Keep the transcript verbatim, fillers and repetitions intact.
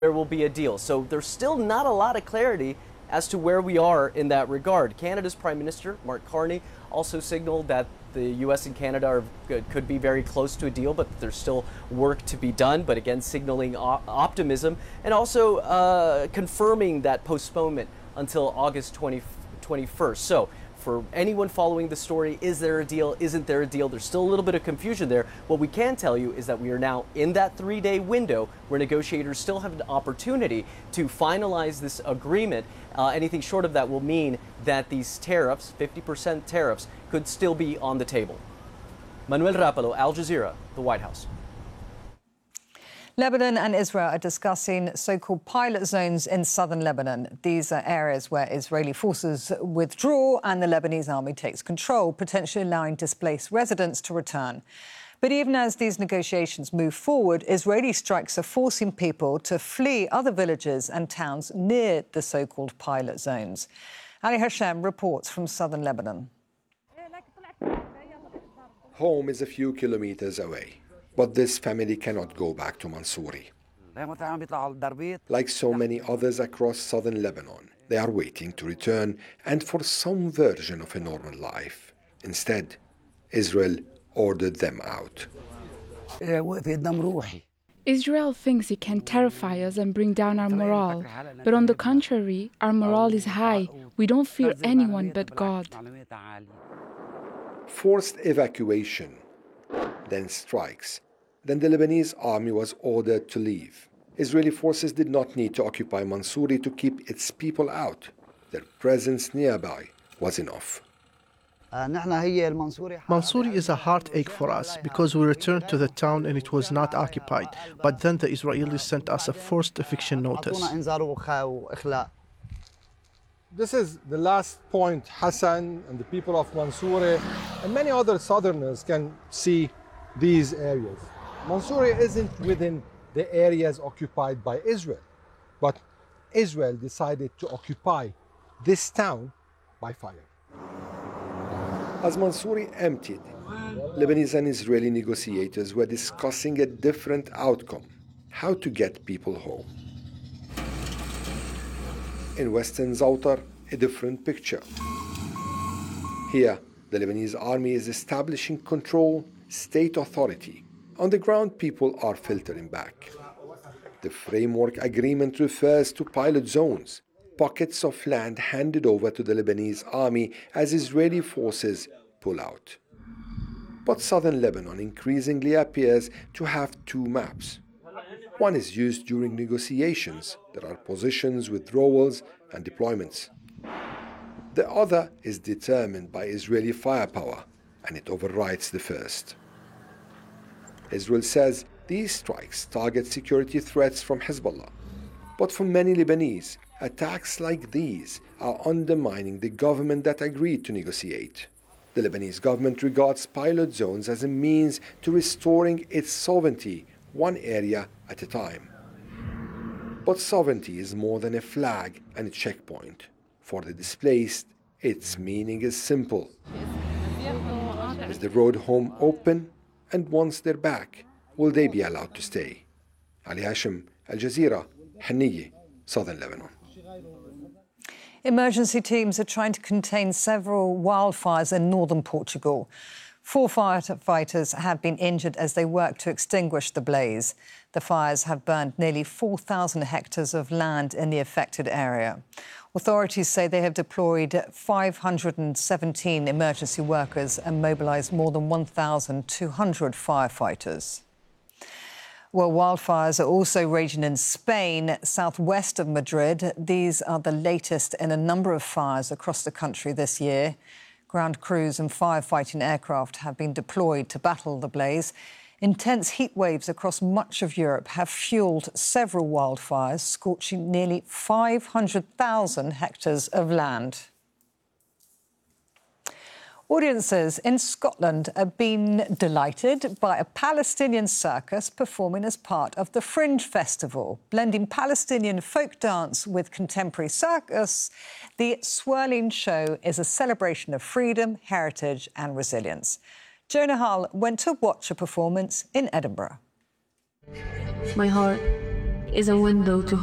there will be a deal. So there's still not a lot of clarity as to where we are in that regard. Canada's Prime Minister, Mark Carney, also signaled that the U S and Canada are, could be very close to a deal, but there's still work to be done. But again, signaling optimism and also uh, confirming that postponement until August twenty-first. So for anyone following the story, is there a deal? Isn't there a deal? There's still a little bit of confusion there. What we can tell you is that we are now in that three-day window where negotiators still have an opportunity to finalize this agreement. Uh, anything short of that will mean that these tariffs, fifty percent tariffs, could still be on the table. Manuel Rapalo, Al Jazeera, the White House. Lebanon and Israel are discussing so-called pilot zones in southern Lebanon. These are areas where Israeli forces withdraw and the Lebanese army takes control, potentially allowing displaced residents to return. But even as these negotiations move forward, Israeli strikes are forcing people to flee other villages and towns near the so-called pilot zones. Ali Hashem reports from southern Lebanon. Home is a few kilometers away. But this family cannot go back to Mansouri. Like so many others across southern Lebanon, they are waiting to return and for some version of a normal life. Instead, Israel ordered them out. Israel thinks it can terrify us and bring down our morale. But on the contrary, our morale is high. We don't fear anyone but God. Forced evacuation, then strikes. Then the Lebanese army was ordered to leave. Israeli forces did not need to occupy Mansouri to keep its people out. Their presence nearby was enough. Mansouri is a heartache for us because we returned to the town and it was not occupied. But then the Israelis sent us a forced eviction notice. This is the last point Hassan and the people of Mansouri and many other southerners can see these areas. Mansouri isn't within the areas occupied by Israel, but Israel decided to occupy this town by fire. As Mansouri emptied, Lebanese and Israeli negotiators were discussing a different outcome: how to get people home. In western Zawtar, a different picture. Here, the Lebanese army is establishing control, state authority. On the ground, people are filtering back. The framework agreement refers to pilot zones, pockets of land handed over to the Lebanese army as Israeli forces pull out. But southern Lebanon increasingly appears to have two maps. One is used during negotiations. There are positions, withdrawals, and deployments. The other is determined by Israeli firepower, and it overrides the first. Israel says these strikes target security threats from Hezbollah. But for many Lebanese, attacks like these are undermining the government that agreed to negotiate. The Lebanese government regards pilot zones as a means to restoring its sovereignty, one area at a time. But sovereignty is more than a flag and a checkpoint. For the displaced, its meaning is simple. Is the road home open? And once they're back, will they be allowed to stay? Ali Hashem, Al Jazeera, Haniyeh, southern Lebanon. Emergency teams are trying to contain several wildfires in northern Portugal. Four firefighters have been injured as they work to extinguish the blaze. The fires have burned nearly four thousand hectares of land in the affected area. Authorities say they have deployed five hundred seventeen emergency workers and mobilised more than one thousand two hundred firefighters. Well, wildfires are also raging in Spain, southwest of Madrid. These are the latest in a number of fires across the country this year. Ground crews and firefighting aircraft have been deployed to battle the blaze. Intense heat waves across much of Europe have fuelled several wildfires, scorching nearly five hundred thousand hectares of land. Audiences in Scotland have been delighted by a Palestinian circus performing as part of the Fringe Festival. Blending Palestinian folk dance with contemporary circus, the swirling show is a celebration of freedom, heritage and resilience. Jonah Hull went to watch a performance in Edinburgh. My heart is a window to